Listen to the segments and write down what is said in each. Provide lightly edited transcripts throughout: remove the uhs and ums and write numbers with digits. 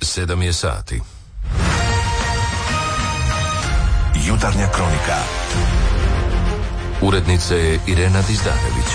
7 je sati. Jutarnja kronika. Urednica je Irena Dizdarević.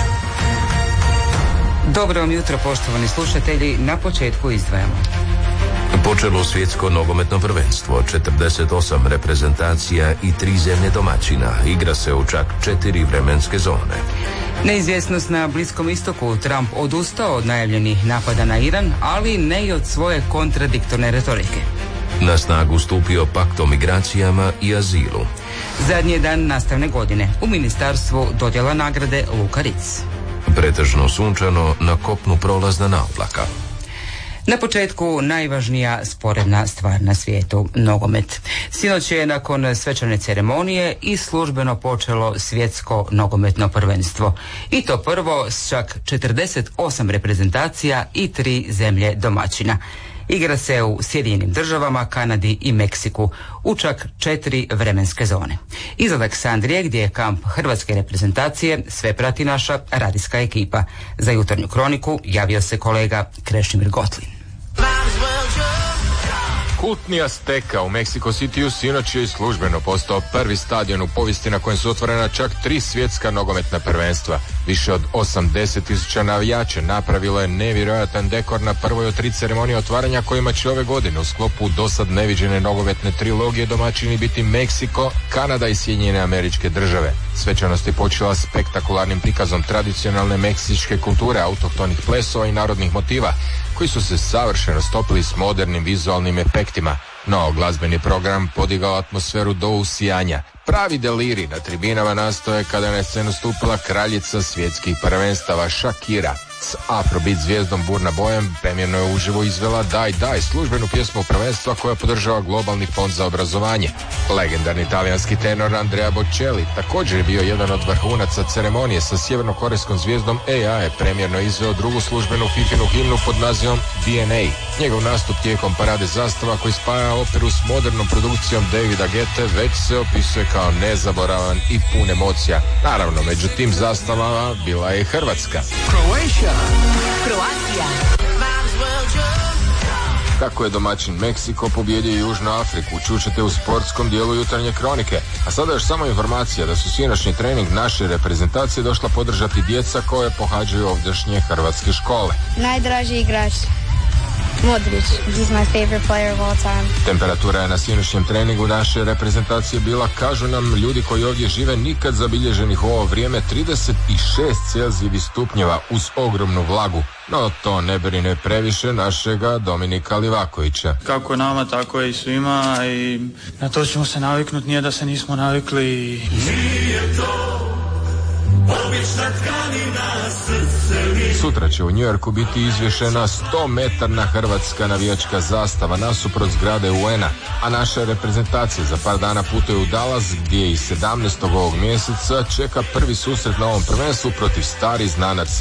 Dobro vam jutro, poštovani slušatelji. Na početku izdvajamo. Počelo svjetsko nogometno prvenstvo, 48 reprezentacija i 3 zemlje domaćina. Igra se u čak 4 vremenske zone. Neizvjesnost na Bliskom istoku. Trump odustao od najavljenih napada na Iran, ali ne i od svoje kontradiktorne retorike. Na snagu stupio pakt o migracijama i azilu. Zadnji dan nastavne godine. U ministarstvu dodjela nagrade Luka Ritz. Pretežno sunčano, na kopnu prolazna naoblaka. Na početku najvažnija sporedna stvar na svijetu, nogomet. Sinoć je nakon svečane ceremonije i službeno počelo svjetsko nogometno prvenstvo. I to prvo s čak 48 reprezentacija i 3 zemlje domaćina. Igra se u Sjedinjenim Državama, Kanadi i Meksiku u čak 4 vremenske zone. Iz Aleksandrije, gdje je kamp hrvatske reprezentacije, sve prati naša radijska ekipa. Za jutarnju kroniku javio se kolega Krešimir Gotlin. Kultni Azteka u Mexico Cityu sinoć je službeno postao prvi stadion u povijesti na kojem su otvorena čak 3 svjetska nogometna prvenstva. Više od 80.000 navijača napravilo je nevjerojatan dekor na prvoj od 3 ceremonije otvaranja kojima će ove godine u sklopu dosad neviđene nogometne trilogije domaćini biti Meksiko, Kanada i Sjedinjene Američke Države. Svečanost je počela spektakularnim prikazom tradicionalne meksičke kulture, autohtonih plesova i narodnih motiva, koji su se savršeno stopili s modernim vizualnim efektima. No, glazbeni program podigao atmosferu do usijanja. Pravi deliri na tribinama nastoje kada je na scenu stupila kraljica svjetskih prvenstava Shakira. S afrobeat zvijezdom Burna Boyem premjerno je uživo izvela Daj Daj, službenu pjesmu prvenstva koja podržava globalni fond za obrazovanje. Legendarni talijanski tenor Andrea Bocelli također je bio jedan od vrhunaca ceremonije. Sa sjevernokorejskom zvijezdom AI je premjerno izveo drugu službenu Fifinu himnu pod nazivom DNA. Njegov nastup tijekom parade zastava koji spaja operu s modernom produkcijom Davida Gette već se opisuje kao nezaboravan i pun emocija. Naravno, među tim zastavama bila je Hrvatska. Croatia. Kako je domaćin Meksiko pobjedio Južnu Afriku, čućete u sportskom dijelu jutarnje kronike. A sada još samo informacija da su sinoćni trening naše reprezentacije došla podržati djeca koje pohađaju ovdješnje hrvatske škole. Najdraži igrač Modrić, he's my favorite player of all time. Temperatura je na sinoćnjem treningu naše reprezentacije bila, kažu nam ljudi koji ovdje žive, nikad zabilježenih u ovo vrijeme 36 Celzijevih stupnjeva uz ogromnu vlagu. No to ne brine previše našega Dominika Livakovića. Kako nama, tako je i svima i na to ćemo se naviknuti, nije da se nismo navikli. Nije to obična tkanina, srce. Sutra će u New Yorku biti izvješena 100-metarna hrvatska navijačka zastava nasuprot zgrade UN-a, a naša reprezentacija za par dana putuje u Dallas gdje i 17. ovog mjeseca čeka prvi susret na ovom prvenstvu protiv starih znanaca